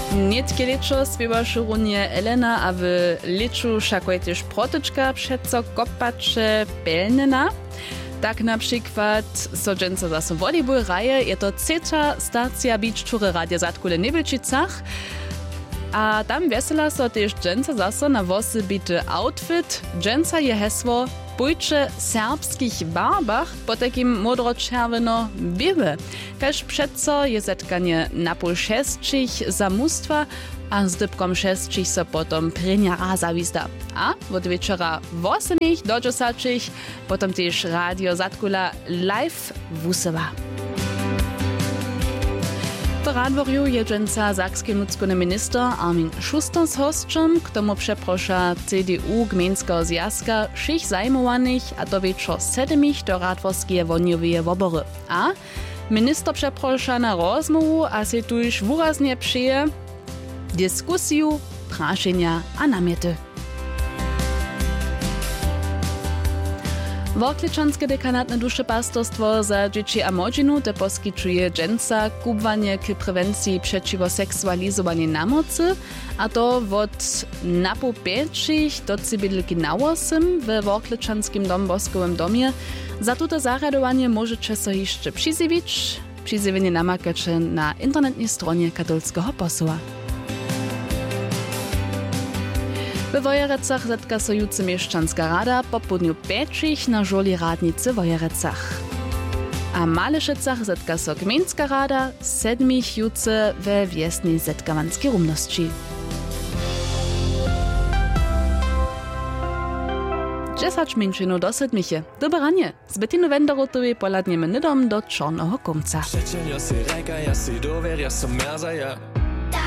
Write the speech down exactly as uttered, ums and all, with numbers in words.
Nietkie leczo spiewaše runie Elena, a w leczu šakoj też protyczka przeco kopacze pelnena. Tak na przykład so dżęca zaso volleyball raje, je to trzecia stacja Beach Toury Radia Zatkule Nebelčicach. A tam wesela so też dżęca zaso na wosebity outfit. Dżęca je hesło Bójcze serbskich barbach po takim modro-czerwono-białe. Każ przeco je zetkanie na pół szesćich za mustwa, a z dybkom szesćich so potom prenia raza wizda. A od wieczora wosemich do dziesięciich potom też Radio Zatkula live wusewa. W Radworju je dżęca sakski nuckony minister Armin Schuster z hostem, k tomu przeprosza C D U Gmejnskiego Zjazka všich zajmowanych, a to wieczor sedmich do radworskie woniowe wobory. A minister przeprosza na rozmowu, a se tuż wyraznie przyje dyskusju, praszenia a namiety. Workličanske dekanatne dušepastorstwo za dzieci a młodzinu te poskyčuje dżęca kubwanie k prewenciji przeciwo seksualizowanej namocy, a to od napu pięćich do cybidliki na osem w Workličanskim Domboskowym domie. Za tuto zaradowanie możecie so jeszcze przyzywić. Przyzywienie namakacie na internetnej stronie katolskiego posła. W Wojerecach zetka so juce mieszczanska rada po południu pięćich na żoli radnicy w Wojerecach. A Malešecach zetka so gmejnska rada sedmich juce we wiesnej zetkawanskiej rumności. dziesięć minut do sedmiche. Dobranie, z Bettino Wenderotowej poladniemy nydom do czarnego komca. Przecież ja si reka, ja si dover, ja som merza, ja.